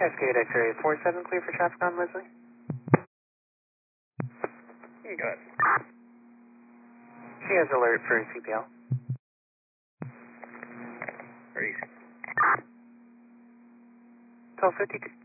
Cascade X-ray 47, clear for traffic on Leslie. Go ahead. She has alert for CPL. Very easy. 1252.